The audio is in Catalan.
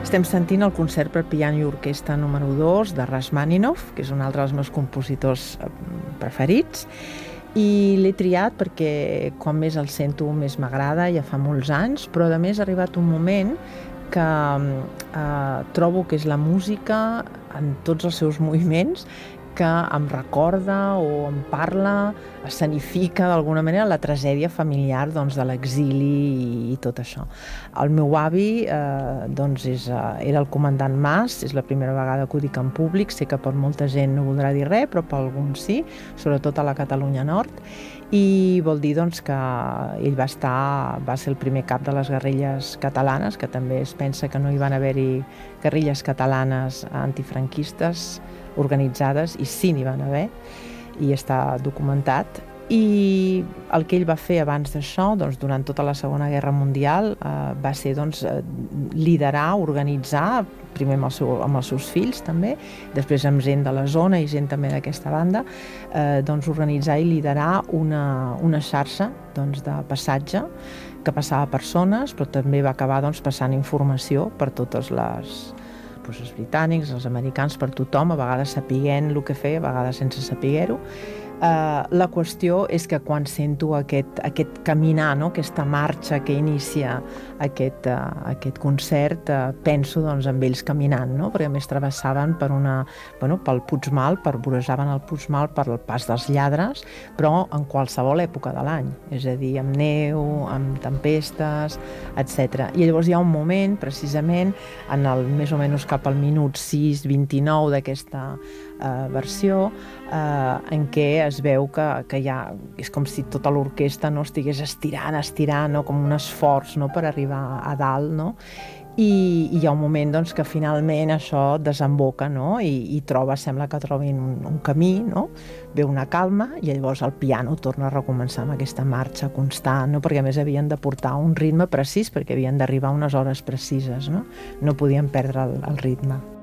Estem sentint el concert per piano i orquestra número 2 de Rachmaninoff, que és un altre dels meus compositors preferits, i l'he triat perquè quan més el sento més m'agrada, ja fa molts anys, però a més ha arribat un moment que trobo que és la música en tots els seus moviments que em recorda o em parla, escenifica d'alguna manera la tragèdia familiar de l'exili i tot això. El meu avi era el comandant Mas, és la primera vegada que ho dic en públic, sé que per molta gent no voldrà dir res, però per alguns sí, sobretot a la Catalunya Nord, i vol dir que ell va ser el primer cap de les guerrilles catalanes, que també es pensa que no hi van haver-hi guerrilles catalanes antifranquistes organitzades, i sí n'hi van haver, i està documentat. I el que ell va fer abans d'això, durant tota la Segona Guerra Mundial, va ser liderar, organitzar, primer amb els seus fills també, després amb gent de la zona i gent també d'aquesta banda, organitzar i liderar una xarxa de passatge que passava persones, però també va acabar passant informació per totes els britànics, els americans, per tothom, a vegades sapiguent el que feia, a vegades sense saber-ho. La qüestió és que quan sento aquest caminar, aquesta marxa que inicia aquest concert, penso en ells caminant, perquè a més travessaven pel Puigmal, vorejaven el Puigmal per el pas dels lladres, però en qualsevol època de l'any, és a dir, amb neu, amb tempestes, etc. I llavors hi ha un moment, precisament, més o menys cap al minut 6:29 d'aquesta versió, en què es veu que és com si tota l'orquestra estigués estirant, com un esforç per arribar a dalt, i hi ha un moment que finalment això desemboca i sembla que trobin un camí, ve una calma i llavors el piano torna a recomençar amb aquesta marxa constant, perquè a més havien de portar un ritme precís, perquè havien d'arribar a unes hores precises, no podien perdre el ritme.